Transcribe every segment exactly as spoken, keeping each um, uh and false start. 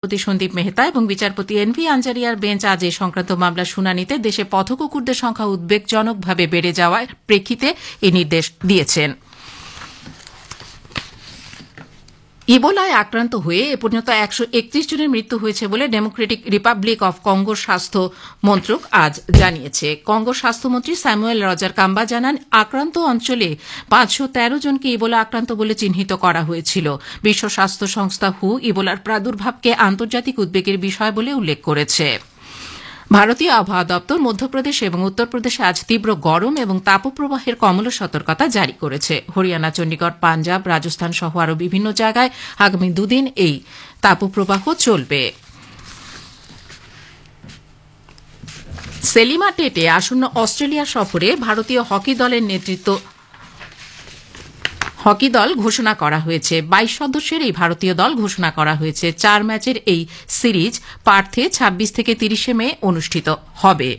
বিচারপতি সন্দীপ মেহতা এবং বিচারপতি এন ভি আঞ্জারিয়ার বেঞ্চ আজ এ সংক্রান্ত মামলার শুনানিতে দেশে পথকুকুরদের সংখ্যা উদ্বেগজনকভাবে বেড়ে যাওয়ার প্রেক্ষিতে এই নির্দেশ দিয়েছেন। ইবোলায় আক্রান্ত হয়ে এ পর্যন্ত একশো একত্রিশ জনের মৃত্যু হয়েছে বলে ডেমোক্রেটিক রিপাবলিক অব কঙ্গোর স্বাস্থ্য মন্ত্রক আজ জানিয়েছে। কঙ্গোর স্বাস্থ্যমন্ত্রী স্যামুয়েল রজার কাম্বা জানান, আক্রান্ত অঞ্চলে পাঁচশো তেরো জনকে ইবোলা আক্রান্ত বলে চিহ্নিত করা হয়েছিল। বিশ্ব স্বাস্থ্য সংস্থা হু ইবোলার প্রাদুর্ভাবকে আন্তর্জাতিক উদ্বেগের বিষয় বলে উল্লেখ করেছে। ভারতীয় আবহাওয়া দপ্তর মধ্যপ্রদেশ এবং উত্তরপ্রদেশে আজ তীব্র গরম এবং তাপপ্রবাহের কমল সতর্কতা জারি করেছে। হরিয়ানা, চণ্ডীগড়, পাঞ্জাব, রাজস্থান সহ আরও বিভিন্ন জায়গায় আগামী দুদিন এই তাপপ্রবাহ চলবে। সেলিমা টেটে আসন্ন অস্ট্রেলিয়া সফরে ভারতীয় হকি দলের নেতৃত্ব হকি দল ঘোষণা করা হয়েছে। বাইশ সদস্যের এই ভারতীয় দল ঘোষণা করা হয়েছে। চার ম্যাচের এই সিরিজ পার্থে ছাব্বিশ থেকে তিরিশে মে অনুষ্ঠিত হবে।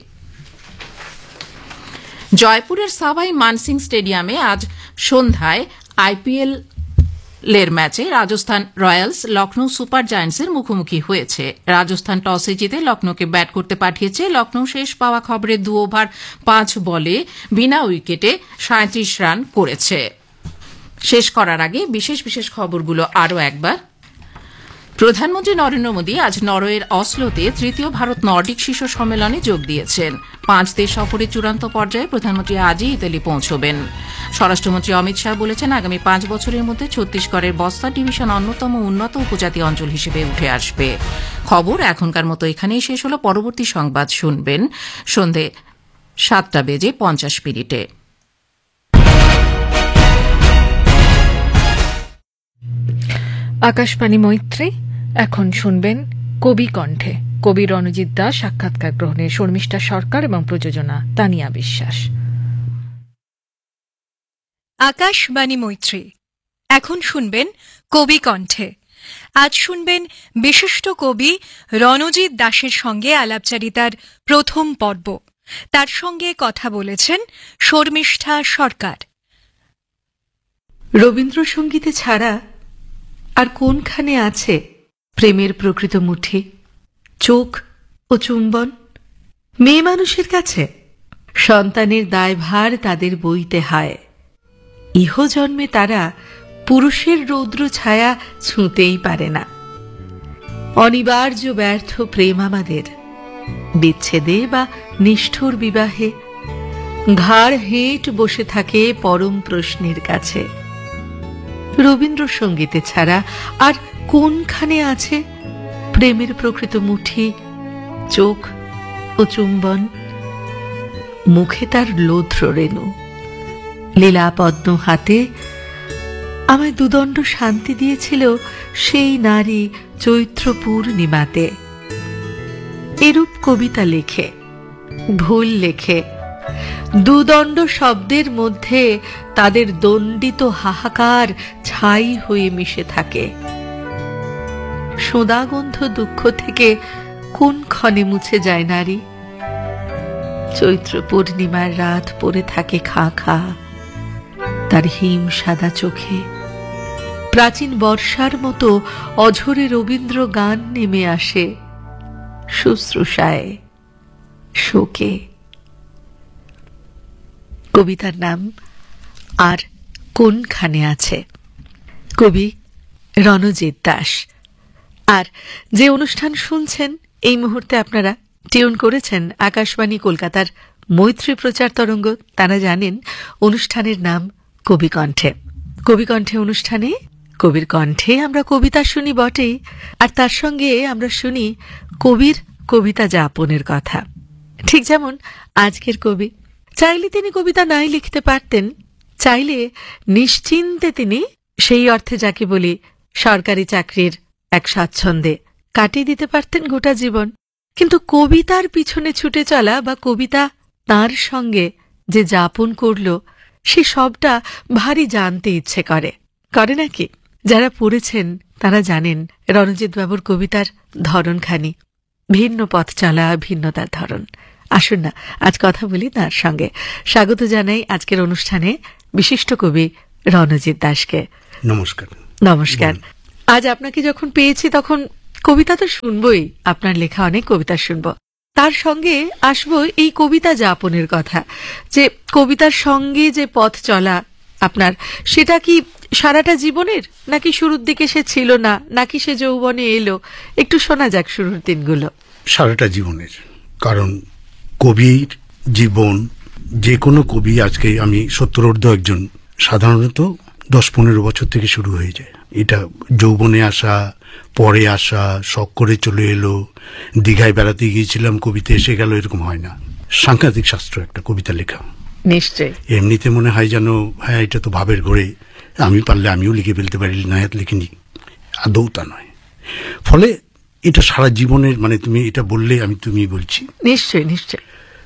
জয়পুরের সাবাই মানসিং স্টেডিয়ামে আজ সন্ধ্যায় আইপিএল এর ম্যাচে রাজস্থান রয়্যালস লখনৌ সুপার জায়ান্টসের মুখোমুখি হয়েছে। রাজস্থান টসে জিতে লখনৌকে ব্যাট করতে পাঠিয়েছে। লখনৌ শেষ পাওয়া খবরে দু ওভার পাঁচ বলে বিনা উইকেটে সাঁত্রিশ রান করেছে। শেষ করার আগে বিশেষ বিশেষ খবরগুলো আরও একবার। প্রধানমন্ত্রী নরেন্দ্র মোদী আজ নরওয়ের অসলোতে তৃতীয় ভারত নর্ডিক শীর্ষ সম্মেলনে যোগ দিয়েছেন। পাঁচ দেশ সফরের চূড়ান্ত পর্যায়ে প্রধানমন্ত্রী আজই ইতালি পৌঁছবেন। স্বরাষ্ট্রমন্ত্রী অমিত শাহ বলেছেন, আগামী পাঁচ বছরের মধ্যে ছত্তিশগড়ের বস্তার ডিভিশন অন্যতম উন্নত উপজাতি অঞ্চল হিসেবে উঠে আসবে। খবর এখনকার মতো এখানেই শেষ হল। পরবর্তী সংবাদ শুনবেন সন্ধে সাতটা বেজে পঞ্চাশ মিনিটে। আকাশবাণী মৈত্রী। এখন শুনবেন কবি কণ্ঠে। কবি রণজিৎ দাস সাক্ষাৎকার গ্রহণে শর্মিষ্ঠা সরকার এবং প্রযোজনা তানিয়া বিশ্বাস। আকাশবাণী মৈত্রী। এখন শুনবেন কবি কণ্ঠে। আজ শুনবেন বিশিষ্ট কবি রণজিৎ দাসের সঙ্গে আলাপচারিতার প্রথম পর্ব। তার সঙ্গে কথা বলেছেন শর্মিষ্ঠা সরকার। রবীন্দ্রসঙ্গীতে ছাড়া আর কোনখানে আছে প্রেমের প্রকৃত মুঠি, চোখ ও চুম্বন? মেয়ে মানুষের কাছে সন্তানের দায়ভার তাদের বইতে হয়। ইহজন্মে তারা পুরুষের রৌদ্র ছায়া ছুঁতেই পারে না। অনিবার্য ব্যর্থ প্রেম আমাদের, বিচ্ছেদে বা নিষ্ঠুর বিবাহে ঘাড় হেঁট বসে থাকে পরম প্রশ্নের কাছে। রবীন্দ্রসঙ্গীতে ছাড়া আর কোনখানে আছে প্রেমের প্রকৃত মুঠি, চোখ ও চুম্বন? মুখে তার লোধ্র রেণু, লীলা পদ্ম হাতে আমায় দুদণ্ড শান্তি দিয়েছিল সেই নারী চৈত্র পূর্ণিমাতে। এরূপ কবিতা লেখে, ভুল লেখে, দুদণ্ড শব্দের মধ্যে তাদের দণ্ডিত হাহাকার ছাই হয়ে মিশে থাকে। সোঁদাগন্ধ দুঃখ থেকে কোন ক্ষণে মুছে যায় নারী? চৈত্র পূর্ণিমার রাত পড়ে থাকে খা খা তার হিম সাদা চোখে। প্রাচীন বর্ষার মতো অঝরে রবীন্দ্র গান নেমে আসে, শুশ্রূষায়, শোকে। কবিতার নাম আর কোনখানে আছে। কবি রণজিৎ দাস। আর যে অনুষ্ঠান শুনছেন এই মুহূর্তে আপনারা টিউন করেছেন আকাশবাণী কলকাতার মৈত্রী প্রচার তরঙ্গ, তারা জানেন অনুষ্ঠানের নাম কবি কণ্ঠে। কবি কণ্ঠে অনুষ্ঠানে কবির কণ্ঠে আমরা কবিতা শুনি বটেই, আর তার সঙ্গে আমরা শুনি কবির কবিতা যাপনের কথা। ঠিক যেমন আজকের কবি, চাইলে তিনি কবিতা নাই লিখতে পারতেন, চাইলে নিশ্চিন্তে তিনি সেই অর্থে যাকে বলি সরকারি চাকরির এক স্বাচ্ছন্দ্যে কাটিয়ে দিতে পারতেন গোটা জীবন। কিন্তু কবিতার পিছনে ছুটে চলা বা কবিতা তার সঙ্গে যে যাপন করল, সে সবটা ভারী জানতে ইচ্ছে করে, করে নাকি? যারা পড়েছেন তারা জানেন রণজিৎ বাবুর কবিতার ধরনখানি ভিন্ন, পথ চলা ভিন্ন তার ধরন। আসুন না আজ কথা বলি তার সঙ্গে। স্বাগত জানাই আজকের অনুষ্ঠানে বিশিষ্ট কবি রণজিৎ দাসকে। নমস্কার। নমস্কার। আজ আপনাকে যখন পেয়েছি তখন কবিতা তো শুনবই, আপনার লেখা অনেক কবিতা শুনব, তার সঙ্গে আসবো এই কবিতা যাপনের কথা, যে কবিতার সঙ্গে যে পথ চলা আপনার, সেটা কি সারাটা জীবনের, নাকি শুরুর দিকে সে ছিল না, নাকি সে যৌবনে এলো? একটু শোনা যাক শুরুর দিনগুলো। সারাটা জীবনের, কারণ কবির জীবন, যে কোনো কবি, আজকে আমি সত্তরোর্ধ একজন, সাধারণত দশ পনেরো বছর থেকে শুরু হয়ে যায়। এটা যৌবনে আসা, পরে আসা, শখ করে চলে এলো, দীঘায় বেড়াতে গিয়েছিলাম কবিতা এসে গেল, এরকম হয় না। সাংঘাতিক শাস্ত্র একটা কবিতা লেখা। নিশ্চয় এমনিতে মনে হয় যেন হ্যাঁ এটা তো ভাবের ঘরে, আমি পারলে আমিও লিখে ফেলতে পারি, নায়াত লিখিনি, আদৌ তা নয়। ফলে এটা সারা জীবনের, মানে তুমি এটা বললে আমি তুমি বলছি নিশ্চয় নিশ্চয়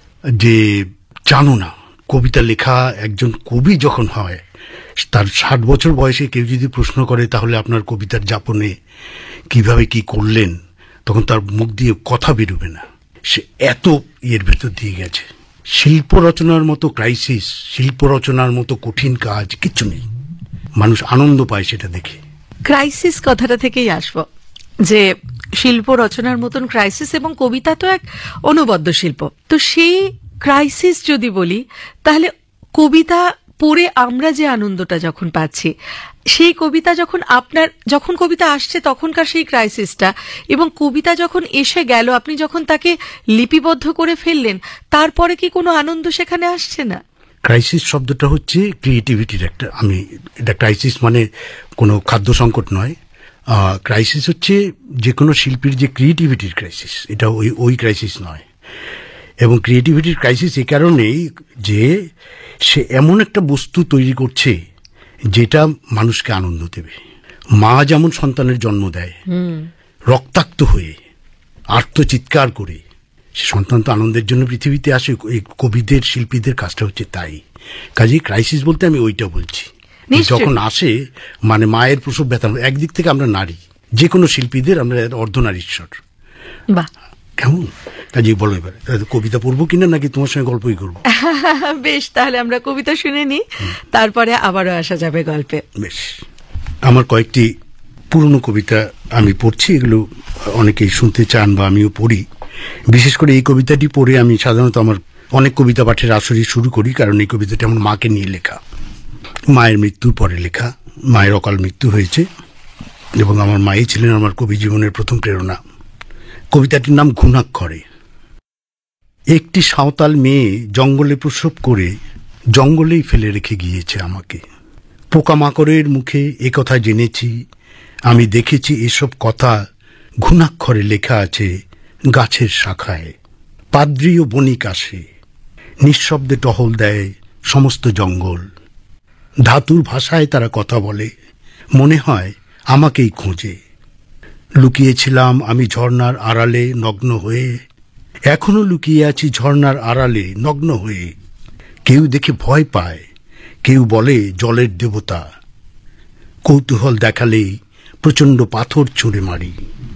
যে জানো না, কবিতা লেখা একজন কবি যখন হয়, তার ষাট বছর বয়সে কেউ যদি প্রশ্ন করে তাহলে আপনার কবিতার যাপনে কিভাবে কি করলেন, তখন তার মুখ দিয়ে কথা বেরোবে না, সে এত ইয়ের ভেতর দিয়ে গেছে। শিল্প রচনার মতো ক্রাইসিস, শিল্প রচনার মতো কঠিন কাজ কিচ্ছু নেই। মানুষ আনন্দ পায় সেটা দেখে। ক্রাইসিস কথাটা থেকেই আসবো, যে শিল্প রচনার মতন ক্রাইসিস, এবং কবিতা তো এক অনুবদ্ধ শিল্প। তো সেই ক্রাইসিস যদি বলি, তাহলে কবিতা পড়ে আমরা যে আনন্দটা যখন পাচ্ছি, সেই কবিতা যখন আপনার, যখন কবিতা আসছে তখনকার সেই ক্রাইসিসটা, এবং কবিতা যখন এসে গেল, আপনি যখন তাকে লিপিবদ্ধ করে ফেললেন, তারপরে কি কোনো আনন্দ সেখানে আসছে না? ক্রাইসিস শব্দটা হচ্ছে ক্রিয়েটিভিটির একটা, আমি এটা ক্রাইসিস মানে কোনো খাদ্য সংকট নয়, ক্রাইসিস হচ্ছে যে কোনো শিল্পীর যে ক্রিয়েটিভিটির ক্রাইসিস, এটা ওই ওই ক্রাইসিস নয়। এবং ক্রিয়েটিভিটির ক্রাইসিস এই কারণেই যে সে এমন একটা বস্তু তৈরি করছে যেটা মানুষকে আনন্দ দেবে। মা যেমন সন্তানের জন্ম দেয় রক্তাক্ত হয়ে, আর্তচিৎকার করে, সে সন্তান তো আনন্দের জন্য পৃথিবীতে আসে। এই কবিদের, শিল্পীদের কাজটা হচ্ছে তাই। কাজেই ক্রাইসিস বলতে আমি ওইটা বলছি, যখন আসে মানে মায়ের প্রসব ব্যথা। একদিক থেকে আমরা নারী, যে কোনো শিল্পীদের আমরা অর্ধনারীশ্বর। বাহ, কেমন? কাজেই বলো এবার কবিতা পড়বো কিনা, নাকি তোমার সঙ্গে গল্পই করবো? বেশ, তাহলে আমরা কবিতা শুনে নিই, তারপরে আবারও আসা যাবে গল্পে। বেশ, আমার কয়েকটি পুরনো কবিতা আমি পড়ছি, এগুলো অনেকেই শুনতে চান বা আমিও পড়ি। বিশেষ করে এই কবিতাটি পড়ে আমি সাধারণত আমার অনেক কবিতা পাঠের আসরই শুরু করি, কারণ এই কবিতাটি আমার মাকে নিয়ে লেখা, মায়ের মৃত্যুর পরে লেখা। মায়ের অকাল মৃত্যু হয়েছে এবং আমার মাই ছিলেন আমার কবি জীবনের প্রথম প্রেরণা। কবিতাটির নাম ঘুণাক্ষরে। একটি সাঁওতাল মেয়ে জঙ্গলে প্রসব করে জঙ্গলেই ফেলে রেখে গিয়েছে আমাকে। পোকামাকড়ের মুখে এ কথা জেনেছি, আমি দেখেছি এসব কথা ঘুণাক্ষরে লেখা আছে গাছের শাখায়। পাদ্রী ও বণিক আসে, নিঃশব্দে টহল দেয় সমস্ত জঙ্গল। ধাতুর ভাষায় তারা কথা বলে, মনে হয় আমাকেই খোঁজে। লুকিয়েছিলাম আমি ঝর্ণার আড়ালে নগ্ন হয়ে, এখনো লুকিয়ে আছি ঝর্ণার আড়ালে নগ্ন হয়ে। কেউ দেখে ভয় পায়, কেউ বলে জলের দেবতা। কৌতূহল দেখালেই প্রচণ্ড পাথর ছুঁড়ে মারি।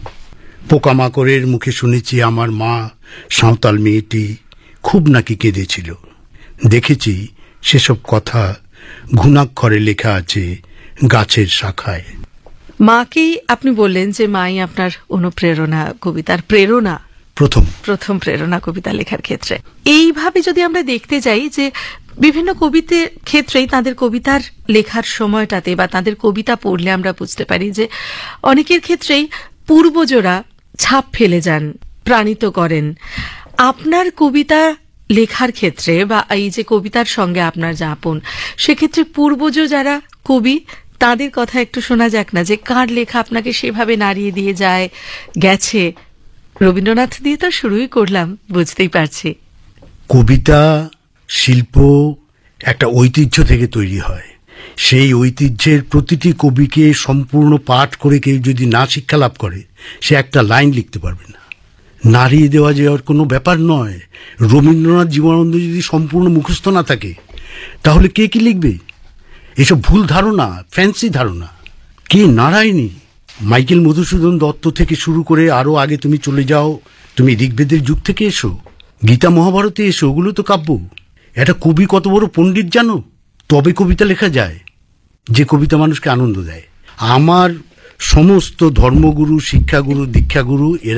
পোকামাকড়ের মুখে শুনেছি আমার মা সাঁওতাল মেয়েটি খুব নাকি কেঁদেছিল। দেখেছি সেসব কথা ঘুণাক্ষরে লেখা আছে গাছের শাখায়। মাকেই আপনি বললেন যে মাই আপনার অনুপ্রেরণা, কবিতার প্রেরণা, প্রথম প্রথম প্রেরণা কবিতা লেখার ক্ষেত্রে। এইভাবে যদি আমরা দেখতে যাই যে বিভিন্ন কবিদের ক্ষেত্রেই তাদের কবিতার লেখার সময়টাতে বা তাদের কবিতা পড়লে আমরা বুঝতে পারি যে অনেকের ক্ষেত্রেই পূর্বজরা ছাপ ফেলে যান, প্রাণিত করেন। আপনার কবিতা লেখার ক্ষেত্রে বা এই যে কবিতার সঙ্গে আপনার যাপন, সেক্ষেত্রে পূর্বজ যারা কবি তাদের কথা একটু শোনা যাক না, যে কার লেখা আপনাকে সেভাবে নাড়িয়ে দিয়ে যায়, গেছে। রবীন্দ্রনাথ দিয়ে তো শুরুই করলাম, বুঝতেই পারছি। কবিতা শিল্প একটা ঐতিহ্য থেকে তৈরি হয়। সেই ঐতিহ্যের প্রতিটি কবিকে সম্পূর্ণ পাঠ করে কেউ যদি না শিক্ষা লাভ করে, সে একটা লাইন লিখতে পারবে না। নাড়িয়ে দেওয়া যাওয়ার কোনো ব্যাপার নয়। রবীন্দ্রনাথ জীবনানন্দ যদি সম্পূর্ণ মুখস্থ না থাকে, তাহলে কে কি লিখবে? এসব ভুল ধারণা, ফ্যান্সি ধারণা। কে নারায়ণী, মাইকেল মধুসূদন দত্ত থেকে শুরু করে আরো আগে তুমি চলে যাও, তুমি ঋগ্বেদের যুগ থেকে এসো, গীতা মহাভারতে এসো, ওগুলো তো কাব্য। একটা কবি কত বড় পণ্ডিত জানো? তবে কবিতা লেখা যায় যে কবিতা মানুষকে আনন্দ দেয়। আমার সমস্ত ধর্মগুরু, শিক্ষাগুরু, দীক্ষাগুরু এরা